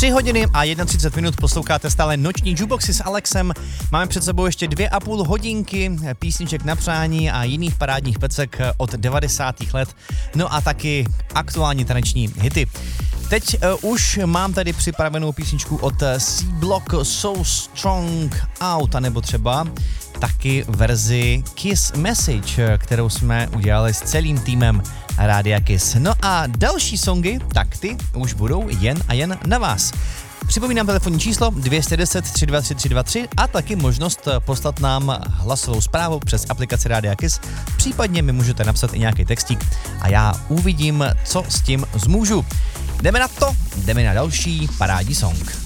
3 hodiny a 31 minut posloucháte stále noční jukeboxy s Alexem. Máme před sebou ještě 2,5 hodinky písniček na přání a jiných parádních pecek od 90. let. No a taky aktuální taneční hity. Teď už mám tady připravenou písničku od C-Block So Strong Out, anebo třeba taky verzi Kiss Message, kterou jsme udělali s celým týmem Rádia Kiss. No a další songy, tak ty už budou jen a jen na vás. Připomínám telefonní číslo 210 323 323 a taky možnost poslat nám hlasovou zprávu přes aplikaci Rádia Kiss. Případně mi můžete napsat i nějaký textík a já uvidím, co s tím zmůžu. Jdeme na to, jdeme na další parádní song.